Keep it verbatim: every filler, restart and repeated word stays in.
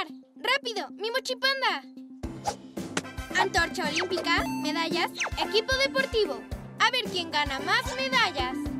empezar! ¡Rápido! ¡Mi mochipanda! Antorcha olímpica, medallas, equipo deportivo. A ver quién gana más medallas.